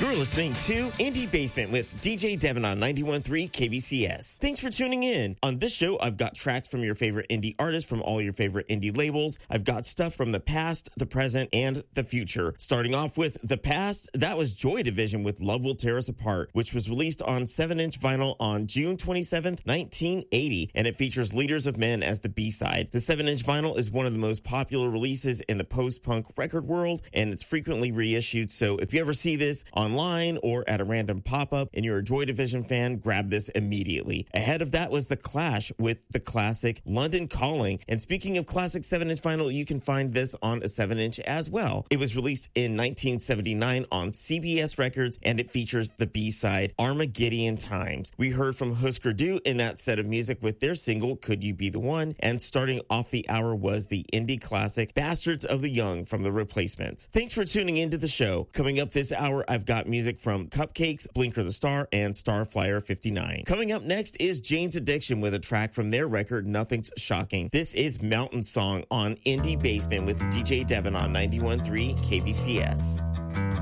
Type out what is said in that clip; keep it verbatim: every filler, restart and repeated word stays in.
You're listening to Indie Basement with D J Devin on ninety-one point three K B C S. Thanks for tuning in. On this show, I've got tracks from your favorite indie artists from all your favorite indie labels. I've got stuff from the past, the present, and the future. Starting off with the past, that was Joy Division with Love Will Tear Us Apart, which was released on seven inch vinyl on June twenty-seventh, nineteen eighty, and it features Leaders of Men as the B-side. The seven inch vinyl is one of the most popular releases in the post-punk record world, and it's frequently reissued, so if you ever see this online or at a random pop-up and you're a Joy Division fan, grab this immediately. Ahead of that was The Clash with the classic London Calling, and speaking of classic seven inch vinyl, you can find this on a seven inch as well. It was released in nineteen seventy-nine on C B S Records, and it features the B-side Armageddon Times. We heard from Husker Du in that set of music with their single Could You Be the One, and starting off the hour was the indie classic Bastards of the Young from The Replacements. Thanks for tuning into the show. Coming up this hour, I've got music from Cupcakes, Blinker the Star, and Starflyer fifty-nine. Coming up next is Jane's Addiction with a track from their record Nothing's Shocking. This is Mountain Song on Indie Basement with D J Devin on ninety-one point three K B C S.